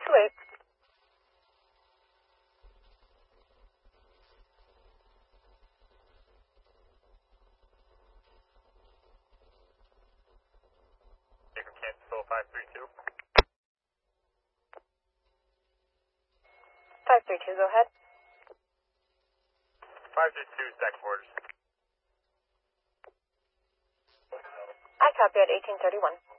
528. You can cancel 532. 532, go ahead. 532, stack orders. I copy at 1831.